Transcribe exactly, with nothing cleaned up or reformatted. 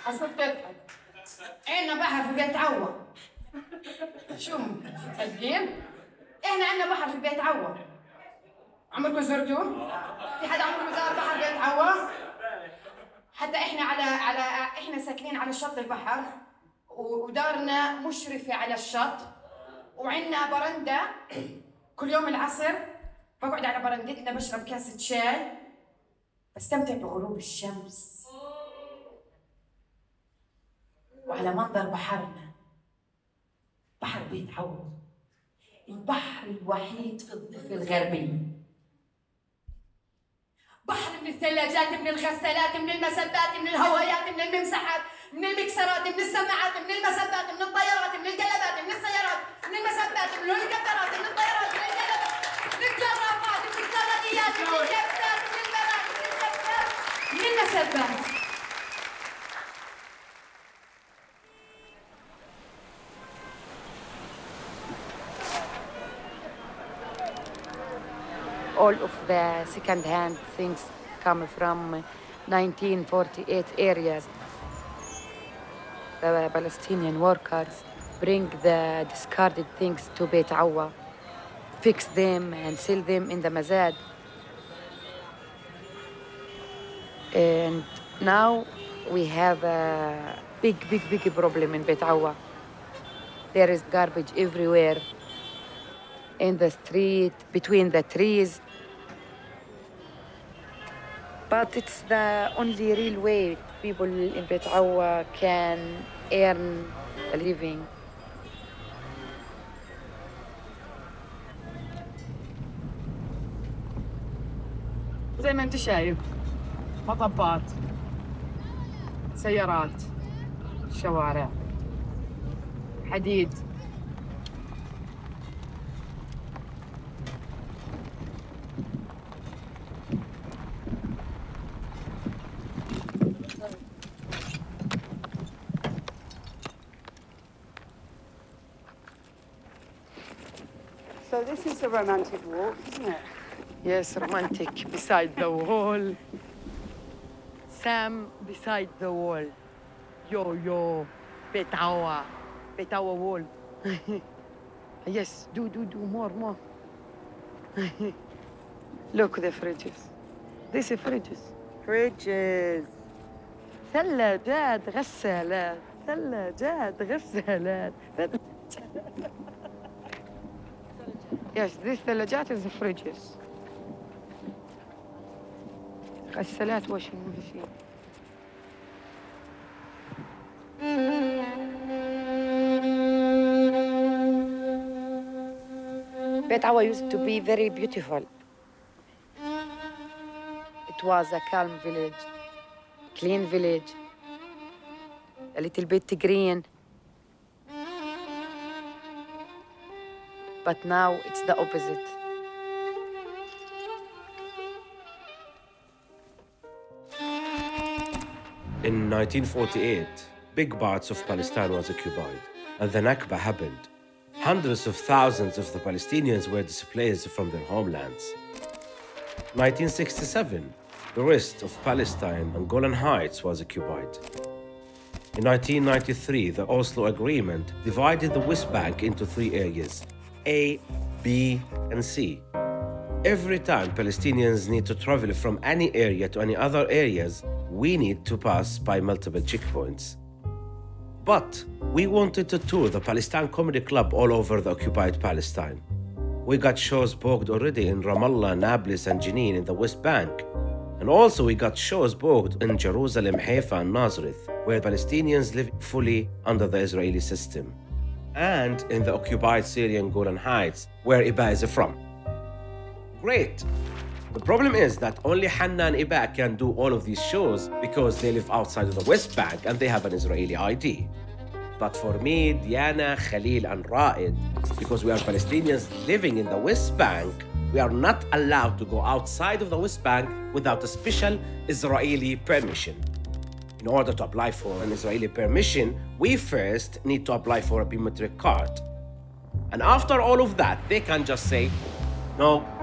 أشوف تضحك. عنا بحر في بيت عوا. شو مصدقين؟ إحنا عنا بحر في بيت عوا. عمركم زرتوه؟ في حدا عمره زار بحر بيت عوا؟ حتى إحنا على على إحنا ساكنين على شط البحر ودارنا مشرفة على الشط وعنا برندة. كل يوم العصر بقعد على برندتنا بشرب كاسة شاي بستمتع بغروب الشمس وعلى منظر بحرنا، بحر بيت عوا، البحر الوحيد في الضفة الغربية. بحر من الثلاجات، من الغسالات، من المسبات، من الهوايات، من الممسحات، من المكسرات، من السماعات، من المسبات، من الطيارات، من القلبات، من السيارات، من المسبات، من الهليكوبترات، من الطيارات، من القلبات، من الجرافات، من الزراديات، من الكبسات، من المراكب، من الكبسات، من المسبات. All of the second-hand things come from nineteen forty-eight areas. The Palestinian workers bring the discarded things to Beit Awa, fix them and sell them in the Mazad. And now we have a big, big, big problem in Beit Awa. There is garbage everywhere, in the street, between the trees. But it's the only real way people in Beit Awa can earn a living. زي ما انت شايف مطبات، سيارات، شوارع، حديد. So this is a romantic walk, isn't it? Yes, romantic beside the wall. Sam beside the wall. Yo, yo, Beit Awa, Beit Awa wall. Yes, do, do, do, more, more. Look, the fridges. This is fridges. Fridges. ثلاجات غسالات، ثلاجات غسالات. Yes, this ثلاجات is the fridges. غسالات washing machine. Beit Awa used to be very beautiful. It was a calm village, clean village, a little bit green. But now it's the opposite. In nineteen forty-eight, big parts of Palestine was occupied, and the Nakba happened. Hundreds of thousands of the Palestinians were displaced from their homelands. nineteen sixty-seven, the rest of Palestine and Golan Heights was occupied. In nineteen ninety-three, the Oslo Agreement divided the West Bank into three areas: A, B, and C. Every time Palestinians need to travel from any area to any other areas, we need to pass by multiple checkpoints. But we wanted to tour the Palestine Comedy Club all over the occupied Palestine. We got shows booked already in Ramallah, Nablus, and Jenin in the West Bank. And also we got shows booked in Jerusalem, Haifa, and Nazareth, where Palestinians live fully under the Israeli system. And in the occupied Syrian Golan Heights, where Iba is from. Great! The problem is that only Hanna and Iba can do all of these shows because they live outside of the West Bank and they have an Israeli I D. But for me, Diana, Khalil, and Ra'id, because we are Palestinians living in the West Bank, we are not allowed to go outside of the West Bank without a special Israeli permission. In order to apply for an Israeli permission, we first need to apply for a biometric card. And after all of that, they can just say, no,